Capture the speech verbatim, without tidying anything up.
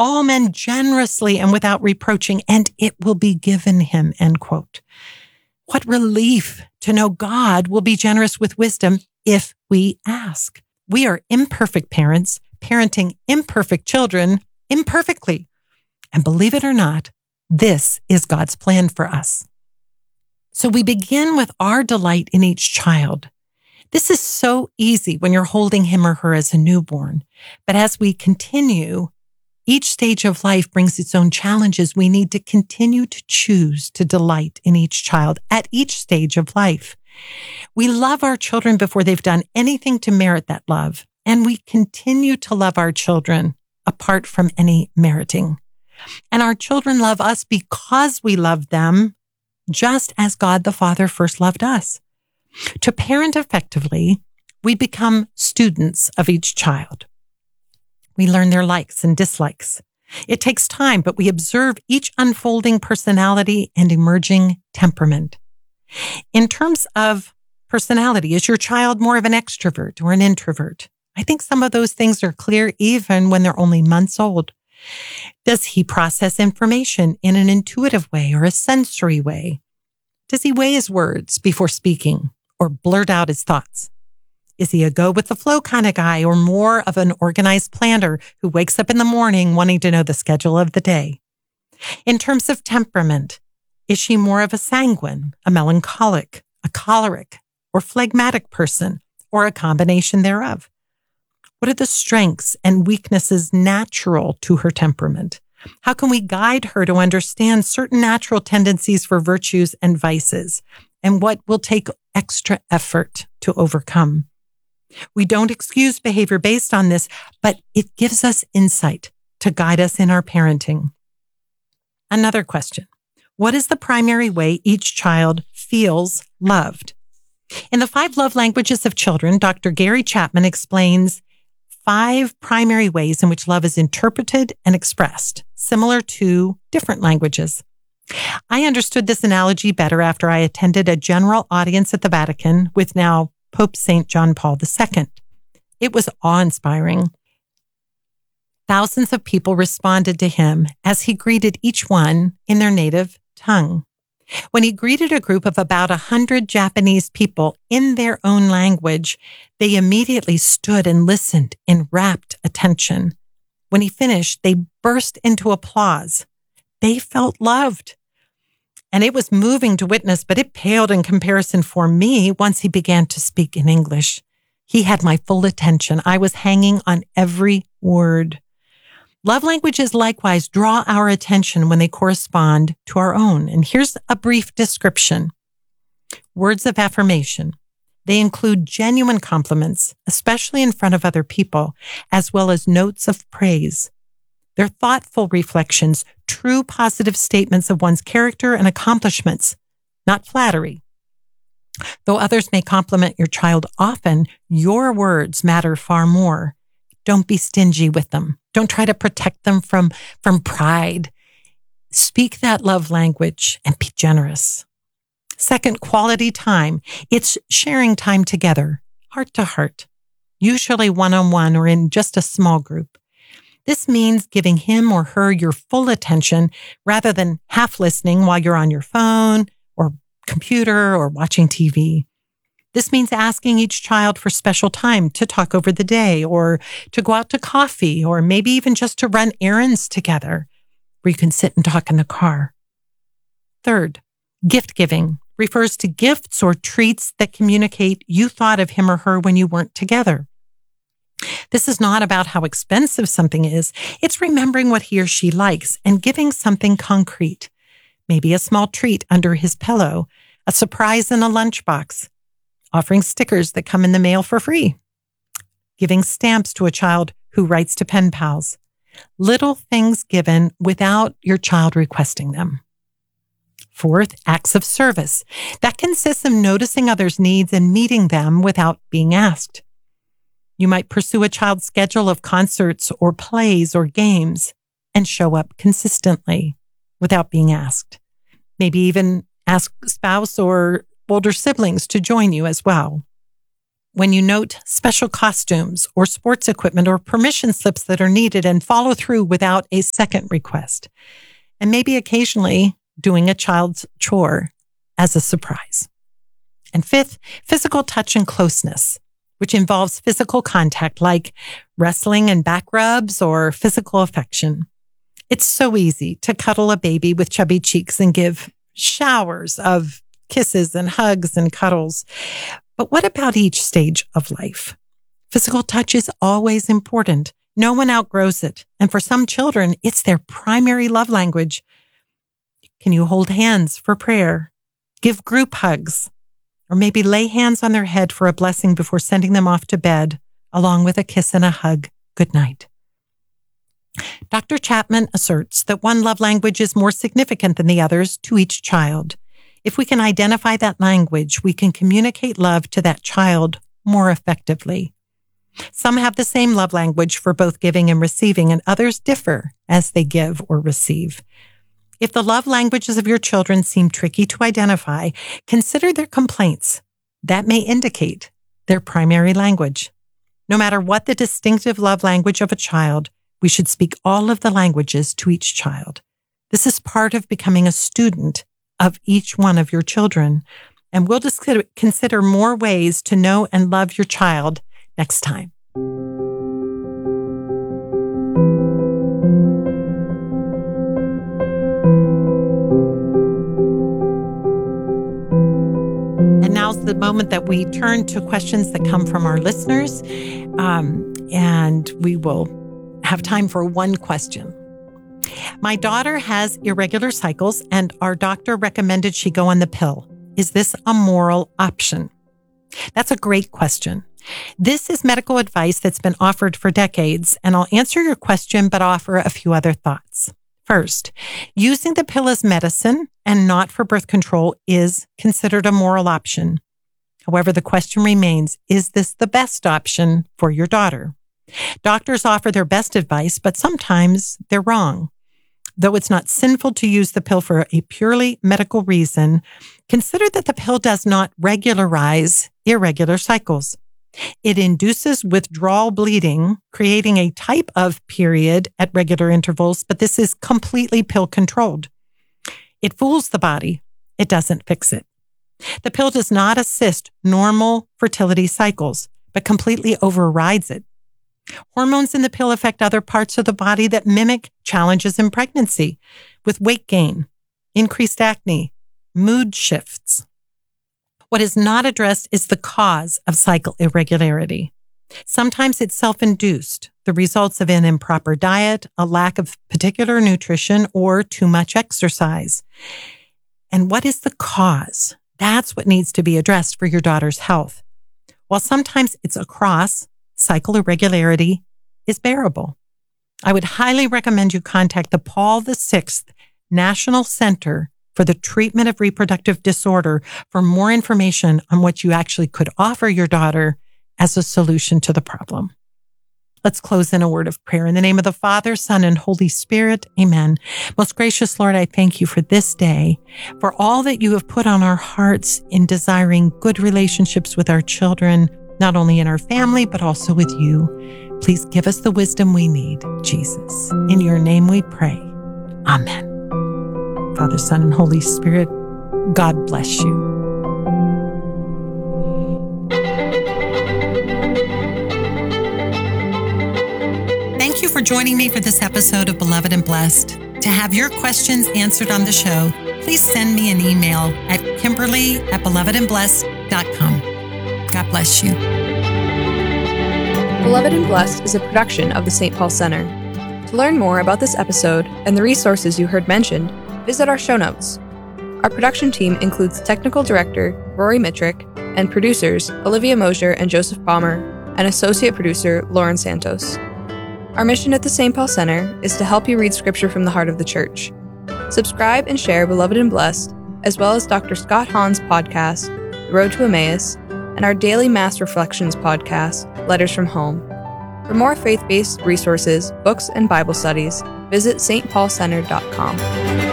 all men generously and without reproaching, and it will be given him, end quote. What relief to know God will be generous with wisdom if we ask. We are imperfect parents, parenting imperfect children imperfectly. And believe it or not, this is God's plan for us. So we begin with our delight in each child. This is so easy when you're holding him or her as a newborn. But as we continue, each stage of life brings its own challenges. We need to continue to choose to delight in each child at each stage of life. We love our children before they've done anything to merit that love. And we continue to love our children apart from any meriting. And our children love us because we love them, just as God the Father first loved us. To parent effectively, we become students of each child. We learn their likes and dislikes. It takes time, but we observe each unfolding personality and emerging temperament. In terms of personality, is your child more of an extrovert or an introvert? I think some of those things are clear even when they're only months old. Does he process information in an intuitive way or a sensory way? Does he weigh his words before speaking or blurt out his thoughts? Is he a go-with-the-flow kind of guy or more of an organized planner who wakes up in the morning wanting to know the schedule of the day? In terms of temperament, is she more of a sanguine, a melancholic, a choleric, or phlegmatic person, or a combination thereof? What are the strengths and weaknesses natural to her temperament? How can we guide her to understand certain natural tendencies for virtues and vices, and what will take extra effort to overcome? We don't excuse behavior based on this, but it gives us insight to guide us in our parenting. Another question. What is the primary way each child feels loved? In the Five Love Languages of Children, Doctor Gary Chapman explains five primary ways in which love is interpreted and expressed, similar to different languages. I understood this analogy better after I attended a general audience at the Vatican with now Pope Saint John Paul the Second. It was awe-inspiring. Thousands of people responded to him as he greeted each one in their native tongue. When he greeted a group of about a hundred Japanese people in their own language, they immediately stood and listened in rapt attention. When he finished, they burst into applause. They felt loved. And it was moving to witness, but it paled in comparison for me once he began to speak in English. He had my full attention. I was hanging on every word. Love languages likewise draw our attention when they correspond to our own. And here's a brief description. Words of affirmation. They include genuine compliments, especially in front of other people, as well as notes of praise. They're thoughtful reflections, true positive statements of one's character and accomplishments, not flattery. Though others may compliment your child often, your words matter far more. Don't be stingy with them. Don't try to protect them from, from pride. Speak that love language and be generous. Second, quality time. It's sharing time together, heart to heart, usually one-on-one or in just a small group. This means giving him or her your full attention rather than half listening while you're on your phone or computer or watching T V. This means asking each child for special time to talk over the day or to go out to coffee or maybe even just to run errands together where you can sit and talk in the car. Third, gift giving refers to gifts or treats that communicate you thought of him or her when you weren't together. This is not about how expensive something is. It's remembering what he or she likes and giving something concrete. Maybe a small treat under his pillow, a surprise in a lunchbox, offering stickers that come in the mail for free, giving stamps to a child who writes to pen pals. Little things given without your child requesting them. Fourth, acts of service. That consists of noticing others' needs and meeting them without being asked. You might pursue a child's schedule of concerts or plays or games and show up consistently without being asked. Maybe even ask spouse or older siblings to join you as well. when you note special costumes or sports equipment or permission slips that are needed and follow through without a second request. And maybe occasionally doing a child's chore as a surprise. And fifth, physical touch and closeness, which involves physical contact like wrestling and back rubs or physical affection. It's so easy to cuddle a baby with chubby cheeks and give showers of kisses and hugs and cuddles. But what about each stage of life? Physical touch is always important. No one outgrows it. And for some children, it's their primary love language. Can you hold hands for prayer? Give group hugs? Or maybe lay hands on their head for a blessing before sending them off to bed, along with a kiss and a hug. Good night. Doctor Chapman asserts that one love language is more significant than the others to each child. If we can identify that language, we can communicate love to that child more effectively. Some have the same love language for both giving and receiving, and others differ as they give or receive. If the love languages of your children seem tricky to identify, consider their complaints. That may indicate their primary language. No matter what the distinctive love language of a child, we should speak all of the languages to each child. This is part of becoming a student of each one of your children, and we'll just consider more ways to know and love your child next time. And now's the moment that we turn to questions that come from our listeners, um, and we will have time for one question. My daughter has irregular cycles, and our doctor recommended she go on the pill. Is this a moral option? That's a great question. This is medical advice that's been offered for decades, and I'll answer your question, but offer a few other thoughts. First, using the pill as medicine and not for birth control is considered a moral option. However, the question remains, is this the best option for your daughter? Doctors offer their best advice, but sometimes they're wrong. Though it's not sinful to use the pill for a purely medical reason, consider that the pill does not regularize irregular cycles. It induces withdrawal bleeding, creating a type of period at regular intervals, but this is completely pill-controlled. It fools the body. It doesn't fix it. The pill does not assist normal fertility cycles, but completely overrides it. Hormones in the pill affect other parts of the body that mimic challenges in pregnancy, with weight gain, increased acne, mood shifts. What is not addressed is the cause of cycle irregularity. Sometimes it's self-induced, the results of an improper diet, a lack of particular nutrition, or too much exercise. And what is the cause? That's what needs to be addressed for your daughter's health. While sometimes it's across, cycle irregularity is bearable. I would highly recommend you contact the Paul the Sixth National Center for the Treatment of Reproductive Disorder for more information on what you actually could offer your daughter as a solution to the problem. Let's close in a word of prayer. In the name of the Father, Son, and Holy Spirit, amen. Most gracious Lord, I thank you for this day, for all that you have put on our hearts in desiring good relationships with our children, not only in our family, but also with you. Please give us the wisdom we need, Jesus. In your name we pray. Amen. Father, Son, and Holy Spirit, God bless you. Thank you for joining me for this episode of Beloved and Blessed. To have your questions answered on the show, please send me an email at kimberly at beloved and blessed dot com. God bless you. Beloved and Blessed is a production of the Saint Paul Center. To learn more about this episode and the resources you heard mentioned, visit our show notes. Our production team includes technical director Rory Mitrick and producers Olivia Mosier and Joseph Balmer, and associate producer Lauren Santos. Our mission at the Saint Paul Center is to help you read scripture from the heart of the church. Subscribe and share Beloved and Blessed, as well as Doctor Scott Hahn's podcast, The Road to Emmaus, and our daily Mass Reflections podcast, Letters from Home. For more faith-based resources, books, and Bible studies, visit s t paul center dot com.